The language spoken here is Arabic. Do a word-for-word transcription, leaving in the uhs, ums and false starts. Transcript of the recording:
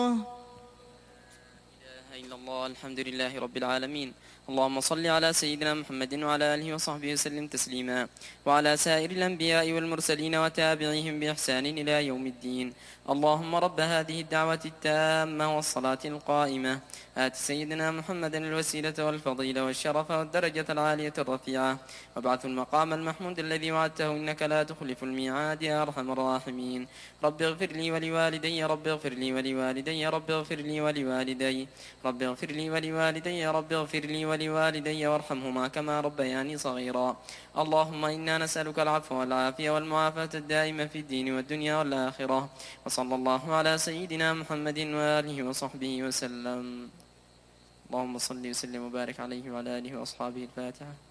إله إلا الله. الحمد لله رب العالمين. اللهم صل على سيدنا محمد وعلى آله وصحبه وسلم تسليما، وعلى سائر الأنبياء والمرسلين وتابعيهم بإحسان إلى يوم الدين. اللهم رب هذه الدعوة التامة والصلاة القائمة، آت سيدنا محمدا الوسيلة والفضيلة والشرف والدرجة العالية الرفيعة، وابعث المقام المحمود الذي وعدته إنك لا تخلف الميعاد يا أرحم الراحمين. رب اغفر لي ولوالدي، رب اغفر لي ولوالدي، رب اغفر لي ولوالدي، رب اغفر لي ولوالدي، رب اغفر لي ولوالدي وارحمهما كما ربياني صغيرا. اللهم إنا نسألك العفو والعافية والمعافاة الدائمة في الدين والدنيا والآخرة. وصلى الله على سيدنا محمد وآله وصحبه وسلم. اللهم صل وسلم وبارك عليه وعلى آله وأصحابه. الفاتحة.